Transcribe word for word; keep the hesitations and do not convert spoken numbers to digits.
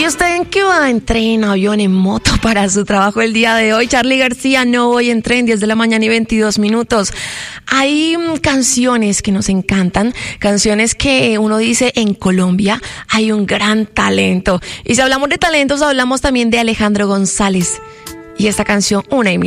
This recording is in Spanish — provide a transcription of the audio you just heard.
usted en qué va? ¿En tren, avión, en moto para su trabajo el día de hoy? Charly García, no voy en tren, diez de la mañana y veintidós minutos. Hay um, canciones que nos encantan, canciones que uno dice en Colombia hay un gran talento. Y si hablamos de talentos, hablamos también de Alejandro González. Y esta canción, una y mil.